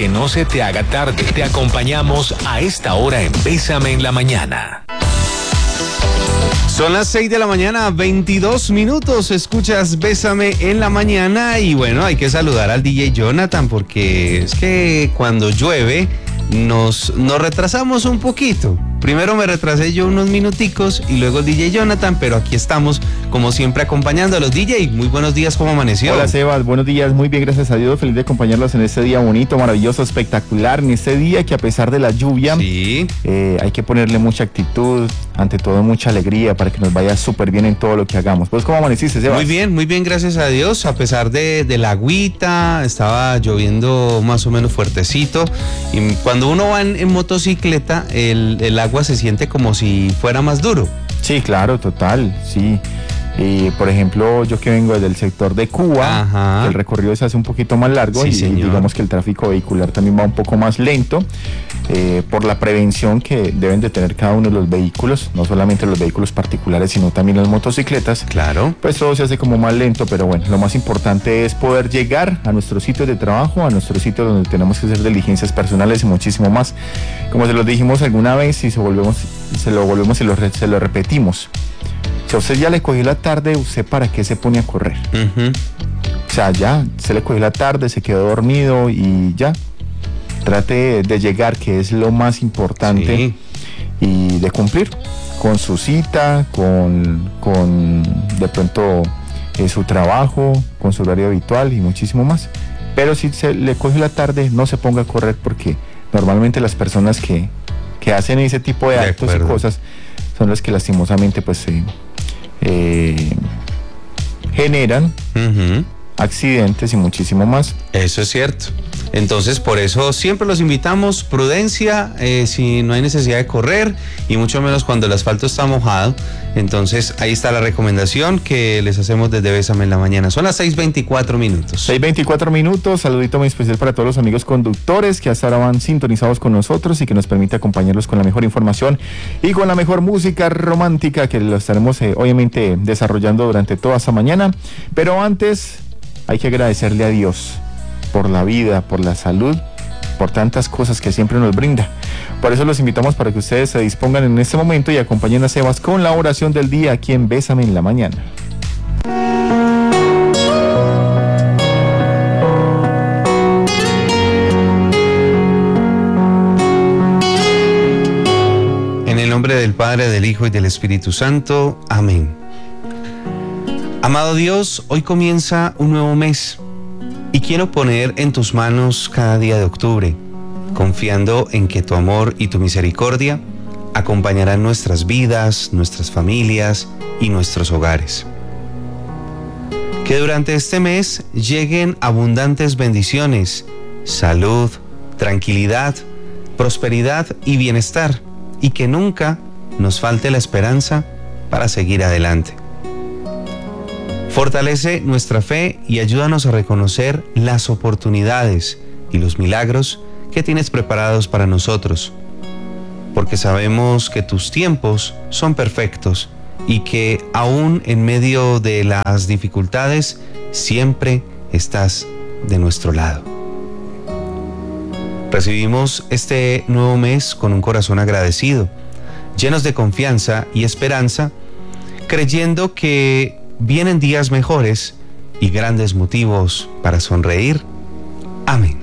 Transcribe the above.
que no se te haga tarde, te acompañamos a esta hora en Bésame en la Mañana. Son las 6 de la mañana, 22 minutos, escuchas Bésame en la Mañana y bueno, hay que saludar al DJ Jonathan porque es que cuando llueve nos retrasamos un poquito. Primero me retrasé yo unos minuticos y luego el DJ Jonathan, pero aquí estamos como siempre acompañando a los DJ. Muy buenos días, ¿cómo amaneció? Hola Sebas, buenos días, muy bien, gracias a Dios, feliz de acompañarlos en este día bonito, maravilloso, espectacular, en este día que a pesar de la lluvia, sí, hay que ponerle mucha actitud, ante todo mucha alegría para que nos vaya súper bien en todo lo que hagamos. Pues, ¿cómo amaneciste, Sebas? Muy bien, gracias a Dios, a pesar de la agüita, estaba lloviendo más o menos fuertecito, y cuando uno va en motocicleta, el agua se siente como si fuera más duro. Sí, claro, total, sí. Por ejemplo, yo que vengo desde el sector de Cuba, el recorrido se hace un poquito más largo, sí, y señor, digamos que el tráfico vehicular también va un poco más lento, por la prevención que deben de tener cada uno de los vehículos, no solamente los vehículos particulares, sino también las motocicletas. Claro. Pues todo se hace como más lento, pero bueno, lo más importante es poder llegar a nuestros sitios de trabajo, a nuestros sitios donde tenemos que hacer diligencias personales y muchísimo más. Como se los dijimos alguna vez y se lo repetimos. Si a usted ya le cogió la tarde, ¿usted para qué se pone a correr? O sea, ya, se le cogió la tarde, se quedó dormido y ya. Trate de llegar, que es lo más importante, sí, y de cumplir con su cita, con de pronto su trabajo, con su horario habitual y muchísimo más. Pero si se le cogió la tarde, no se ponga a correr, porque normalmente las personas que hacen ese tipo de actos y cosas son las que lastimosamente pues generan accidentes y muchísimo más. Eso es cierto. Entonces, por eso siempre los invitamos, prudencia, si no hay necesidad de correr, y mucho menos cuando el asfalto está mojado. Entonces, ahí está la recomendación que les hacemos desde Bésame en la Mañana. Son las 6:24 minutos. 6:24 minutos, saludito muy especial para todos los amigos conductores que hasta ahora van sintonizados con nosotros y que nos permite acompañarlos con la mejor información y con la mejor música romántica que lo estaremos obviamente desarrollando durante toda esta mañana. Pero antes, hay que agradecerle a Dios por la vida, por la salud, por tantas cosas que siempre nos brinda. Por eso los invitamos para que ustedes se dispongan en este momento y acompañen a Sebas con la oración del día aquí en Bésame en la Mañana. En el nombre del Padre, del Hijo y del Espíritu Santo. Amén. Amado Dios, hoy comienza un nuevo mes y quiero poner en tus manos cada día de octubre, confiando en que tu amor y tu misericordia acompañarán nuestras vidas, nuestras familias y nuestros hogares. Que durante este mes lleguen abundantes bendiciones, salud, tranquilidad, prosperidad y bienestar, y que nunca nos falte la esperanza para seguir adelante. Fortalece nuestra fe y ayúdanos a reconocer las oportunidades y los milagros que tienes preparados para nosotros, porque sabemos que tus tiempos son perfectos y que aún en medio de las dificultades siempre estás de nuestro lado. Recibimos este nuevo mes con un corazón agradecido, llenos de confianza y esperanza, creyendo que vienen días mejores y grandes motivos para sonreír. Amén.